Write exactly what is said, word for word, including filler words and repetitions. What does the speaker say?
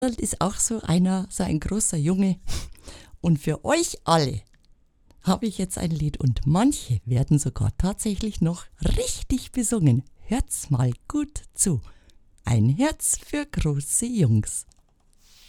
ist auch so einer, so ein großer Junge. Und für euch alle habe ich jetzt ein Lied und manche werden sogar tatsächlich noch richtig besungen. Hört's mal gut zu. Ein Herz für große Jungs.